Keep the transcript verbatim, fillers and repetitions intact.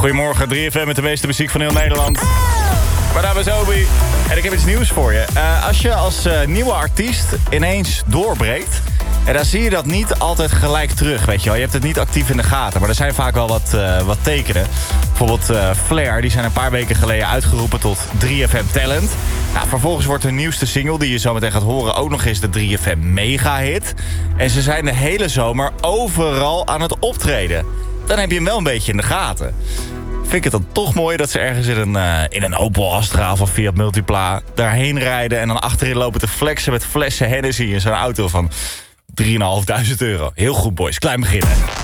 Goedemorgen, drie F M met de meeste muziek van heel Nederland. Mijn naam is Obi en ik heb iets nieuws voor je. Uh, als je als uh, nieuwe artiest ineens doorbreekt... en dan zie je dat niet altijd gelijk terug, weet je wel. Je hebt het niet actief in de gaten, maar er zijn vaak wel wat, uh, wat tekenen. Bijvoorbeeld uh, Flair, die zijn een paar weken geleden uitgeroepen tot drie F M Talent. Nou, vervolgens wordt hun nieuwste single, die je zo meteen gaat horen... ook nog eens de drie F M mega-hit. En ze zijn de hele zomer overal aan het optreden. Dan heb je hem wel een beetje in de gaten. Vind ik het dan toch mooi dat ze ergens in een, uh, in een Opel Astra of een Fiat Multipla... daarheen rijden en dan achterin lopen te flexen met flessen Hennessy in zo'n auto van drieduizend vijfhonderd euro. Heel goed, boys. Klein beginnen.